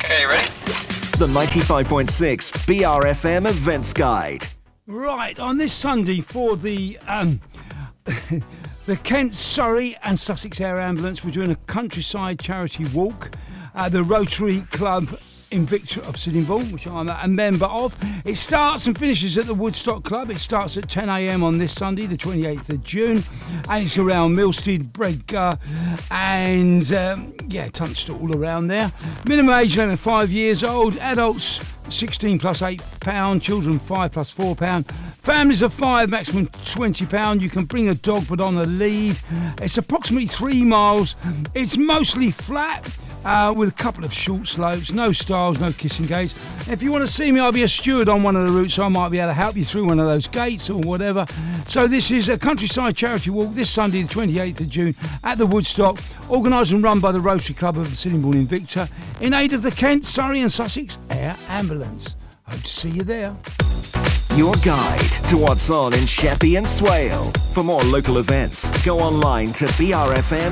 Okay, ready? The 95.6 BRFM Events Guide. Right, on this Sunday for the the Kent, Surrey and Sussex Air Ambulance, we're doing a countryside charity walk at the Rotary Club Invicta of Sittingbourne, which I'm a member of. It starts and finishes at the Woodstock Club. It starts at 10 a.m. on this Sunday, the 28th of June, and it's around Milstead, Bredgar, and Tunstall, all around there. Minimum age limit 5 years old. Adults 16 plus £8, children 5 plus £4. Families of 5, maximum £20. You can bring a dog, but on a lead. It's approximately 3 miles. It's mostly flat. With a couple of short slopes, no stiles, no kissing gates. If you want to see me, I'll be a steward on one of the routes, so I might be able to help you through one of those gates or whatever. So this is a countryside charity walk this Sunday, the 28th of June, at the Woodstock, organised and run by the Rotary Club of Sittingbourne Invicta, in aid of the Kent, Surrey and Sussex Air Ambulance. Hope to see you there. Your guide to what's on in Sheppey and Swale. For more local events, go online to brfm.co.uk.